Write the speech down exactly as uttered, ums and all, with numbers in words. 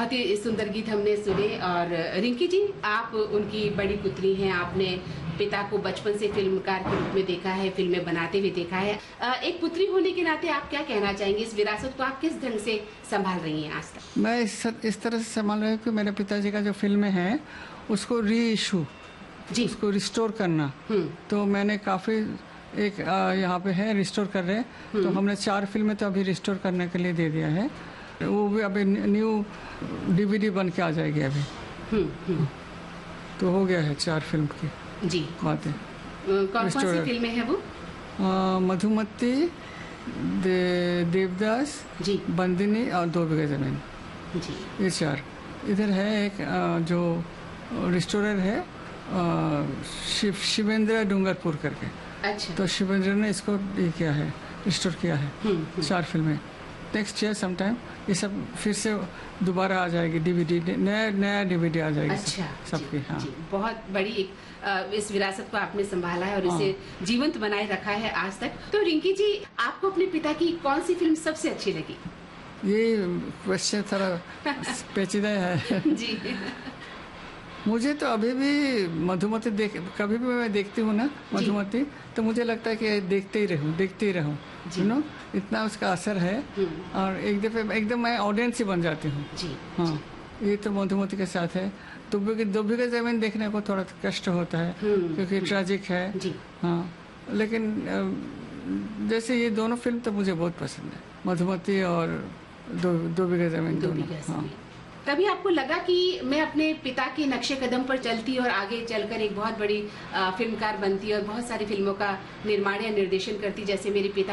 बहुत ही सुंदर गीत हमने सुने। और रिंकी जी, आप उनकी बड़ी पुत्री हैं, आपने पिता को बचपन से फिल्मकार के रूप में देखा है, फिल्में बनाते हुए देखा है। एक पुत्री होने के नाते आप क्या कहना चाहेंगे, इस विरासत को आप किस ढंग से संभाल रही हैं आज तक? मैं इस, इस तरह से संभाल रही हूँ कि मेरे पिताजी का जो फिल्में हैं उसको री इशू जी उसको रिस्टोर करना। तो मैंने काफ़ी एक यहाँ पे है रिस्टोर कर रहे हैं, तो हमने चार फिल्में तो अभी रिस्टोर करने के लिए दे दिया है। वो भी अभी न्यू डीवीडी बन के आ जाएगी अभी। हुँ, हुँ। तो हो गया है चार फिल्म की जी बातें। कौन सी फिल्में हैं वो? मधुमती, दे, देवदास जी, बंदिनी और दो बीघा जमीन जी, ये चार। इधर है एक जो रिस्टोरर है शिव शिवेंद्र डूंगरपुर करके। अच्छा। तो शिवेंद्र ने इसको ये किया है, रिस्टोर किया है। हुँ, हुँ। चार फिल्में नेक्स्ट ईयर समटाइम ये सब फिर से दोबारा आ जाएगी, डीवीडी नया नया डीवीडी आ जाएगी। अच्छा, सबकी। हाँ, बहुत बड़ी एक इस विरासत को आपने संभाला है और हाँ। इसे जीवंत बनाए रखा है आज तक। तो रिंकी जी, आपको अपने पिता की कौन सी फिल्म सबसे अच्छी लगी? ये क्वेश्चन थोड़ा पेचीदा है जी। मुझे तो अभी भी मधुमती देख कभी भी मैं देखती हूँ ना मधुमती, तो मुझे लगता है कि देखते ही रहूँ देखते ही रहूँ यू नो, इतना उसका असर है। और एक दफे एकदम मैं ऑडियंस ही बन जाती हूँ। हाँ, ये तो मधुमती के साथ है। तो दो बीघा जमीन देखने को थोड़ा कष्ट होता है क्योंकि ट्रैजिक है। हाँ, लेकिन जैसे ये दोनों फिल्म तो मुझे बहुत पसंद है, मधुमती और दो दो बीघा जमीन दोनों। हाँ। कभी आपको लगा कि मैं अपने पिता के नक्शे कदम पर चलती और आगे चलकर एक बहुत बड़ी फिल्मकार बनती और बहुत सारी फिल्मों का निर्माण या निर्देशन करती, जैसे मेरे पिता